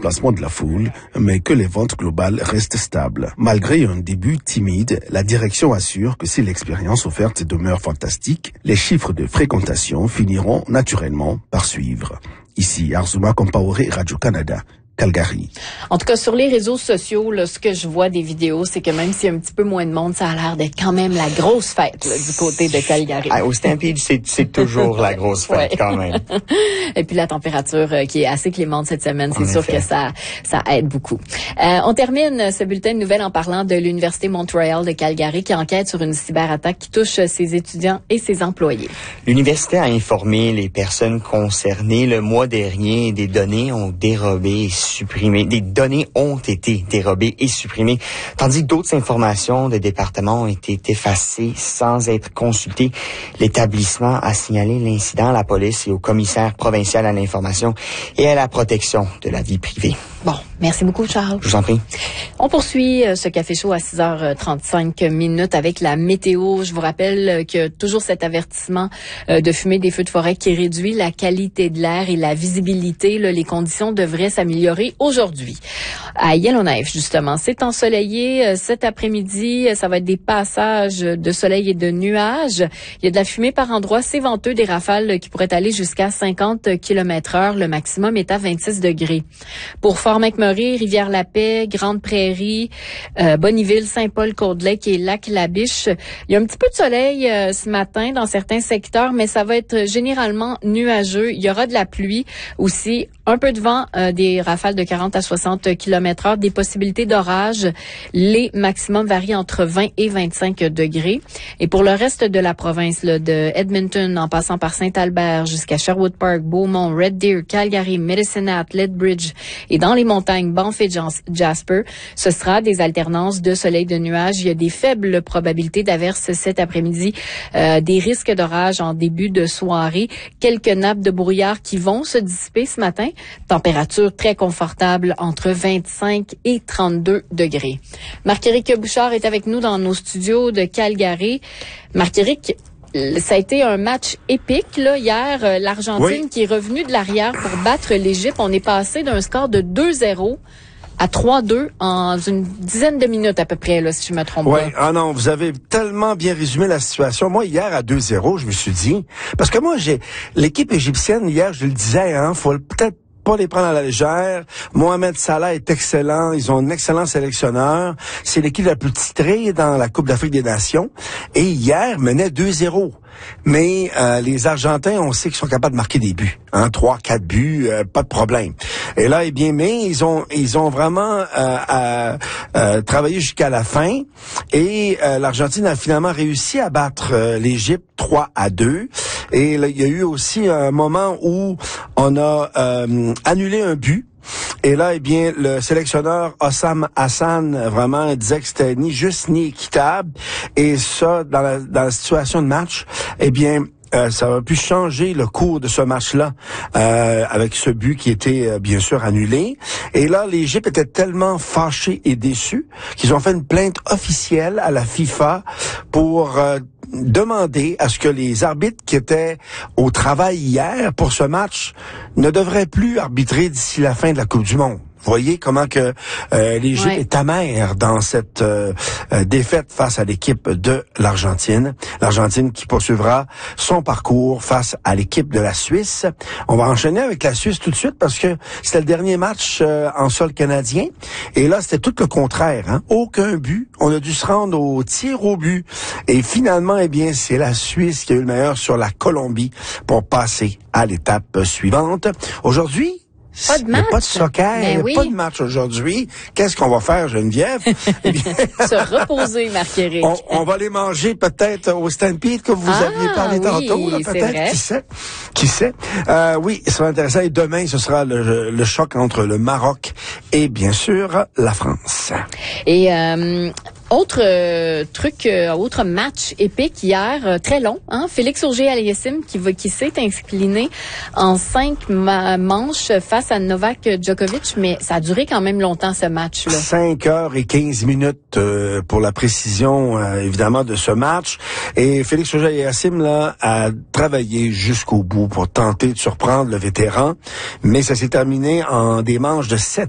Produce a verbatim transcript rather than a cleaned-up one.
remplacement de la foule, mais que les ventes globales restent stables. Malgré un début timide, la direction assure que si l'expérience offerte demeure fantastique, les chiffres de fréquentation finiront naturellement par suivre. Ici, Arzuma Compaoré, Radio-Canada. Calgary. En tout cas, sur les réseaux sociaux, là, ce que je vois des vidéos, c'est que même s'il y a un petit peu moins de monde, ça a l'air d'être quand même la grosse fête là, du côté de Calgary. Ah, au Stampede, c'est, c'est toujours la grosse fête ouais. quand même. Et puis la température euh, qui est assez clémente cette semaine, c'est en sûr effet. que ça ça aide beaucoup. Euh, on termine ce bulletin de nouvelles en parlant de l'Université Montréal de Calgary qui enquête sur une cyberattaque qui touche ses étudiants et ses employés. L'université a informé les personnes concernées le mois dernier des données ont dérobé supprimées. Des données ont été dérobées et supprimées, tandis que d'autres informations de départements ont été effacées sans être consultées. L'établissement a signalé l'incident à la police et au commissaire provincial à l'information et à la protection de la vie privée. Bon, merci beaucoup, Charles. Je vous en prie. On poursuit ce Café Chaud à six heures trente-cinq minutes avec la météo. Je vous rappelle que toujours cet avertissement de fumée des feux de forêt qui réduit la qualité de l'air et la visibilité. Là, les conditions devraient s'améliorer aujourd'hui. À Yellowknife, justement, c'est ensoleillé cet après-midi. Ça va être des passages de soleil et de nuages. Il y a de la fumée par endroits. C'est venteux, des rafales qui pourraient aller jusqu'à cinquante kilomètres heure. Le maximum est à vingt-six degrés. Pour Fort-McMurray, Rivière-la-Paix, Grande-Prairie, euh, Bonnyville, Saint-Paul, Cold-Lake et Lac-La-Biche. Il y a un petit peu de soleil euh, ce matin dans certains secteurs, mais ça va être généralement nuageux. Il y aura de la pluie aussi, un peu de vent, euh, des rafales de quarante à soixante kilomètres heure, des possibilités d'orage. Les maximums varient entre vingt et vingt-cinq degrés. Et pour le reste de la province, là, de Edmonton en passant par Saint-Albert jusqu'à Sherwood Park, Beaumont, Red Deer, Calgary, Medicine Hat, Lethbridge et dans les montagnes Banff et Jasper, ce sera des alternances de soleil, de nuages. Il y a des faibles probabilités d'averses cet après-midi, euh, des risques d'orage en début de soirée, quelques nappes de brouillard qui vont se dissiper ce matin. Température très confortable entre vingt-cinq et trente-deux degrés. Marc-Éric Bouchard est avec nous dans nos studios de Calgary. Marc-Éric, ça a été un match épique là hier. L'Argentine oui. qui est revenue de l'arrière pour battre l'Égypte. On est passé d'un score de deux zéro à trois deux en une dizaine de minutes à peu près, là, si je me trompe ouais. pas. Oui, ah non, vous avez tellement bien résumé la situation. Moi, hier, à deux zéro, je me suis dit, parce que moi, j'ai l'équipe égyptienne, hier, je le disais, hein, faut peut-être pas les prendre à la légère. Mohamed Salah est excellent. Ils ont un excellent sélectionneur. C'est l'équipe la plus titrée dans la Coupe d'Afrique des Nations. Et hier, menait deux zéro. Mais euh, les Argentins, on sait qu'ils sont capables de marquer des buts. Hein, trois, quatre buts, euh, pas de problème. Et là, eh bien, mais ils ont ils ont vraiment euh, à, euh, travaillé jusqu'à la fin. Et euh, l'Argentine a finalement réussi à battre euh, l'Égypte trois à deux. Et là, il y a eu aussi un moment où on a euh, annulé un but. Et là, eh bien, le sélectionneur Hossam Hassan vraiment disait que c'était ni juste ni équitable. Et ça, dans la, dans la situation de match, eh bien, Euh, ça aurait pu changer le cours de ce match-là euh, avec ce but qui était euh, bien sûr annulé. Et là, l'Égypte était tellement fâchée et déçue qu'ils ont fait une plainte officielle à la FIFA pour euh, demander à ce que les arbitres qui étaient au travail hier pour ce match ne devraient plus arbitrer d'ici la fin de la Coupe du Monde. Vous voyez comment que euh, l'Égypte ouais. est amère dans cette euh, euh, défaite face à l'équipe de l'Argentine. L'Argentine qui poursuivra son parcours face à l'équipe de la Suisse. On va enchaîner avec la Suisse tout de suite parce que c'était le dernier match euh, en sol canadien. Et là, c'était tout le contraire. Hein? Aucun but. On a dû se rendre au tir au but. Et finalement, eh bien, c'est la Suisse qui a eu le meilleur sur la Colombie pour passer à l'étape suivante. Aujourd'hui, Pas de match. Il n'y a pas de soccer, il n'y a oui. pas de match aujourd'hui. Qu'est-ce qu'on va faire, Geneviève? Eh bien, se reposer, Marc-Éric. On, on va les manger peut-être au Stampede que vous ah, aviez parlé oui, tantôt. Là, peut-être, vrai. qui sait? Qui sait? Euh, oui, ce sera intéressant. Et demain, ce sera le, le choc entre le Maroc et, bien sûr, la France. Et... Euh, Autre euh, truc, euh, autre match épique hier, euh, très long, hein? Félix Auger-Aliassime qui va, qui s'est incliné en cinq ma- manches face à Novak Djokovic, mais ça a duré quand même longtemps ce match-là. Cinq heures et quinze minutes euh, pour la précision, euh, évidemment, de ce match. Et Félix Auger-Aliassime là a travaillé jusqu'au bout pour tenter de surprendre le vétéran, mais ça s'est terminé en des manches de sept